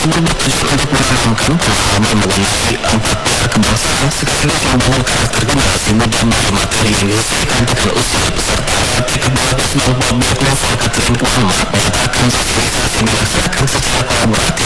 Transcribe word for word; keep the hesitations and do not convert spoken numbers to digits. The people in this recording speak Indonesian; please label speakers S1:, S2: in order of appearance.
S1: tersebut bertujuan untuk menanamkan pemahaman mengenai empat pilar kebangsaan sekaligus membangun karakter generasi muda melalui materi yang disesuaikan dengan usia peserta. Ketua Bisma Bob Novel Catherine Puan menyatakan sosialisasi dilaksanakan secara kolaboratif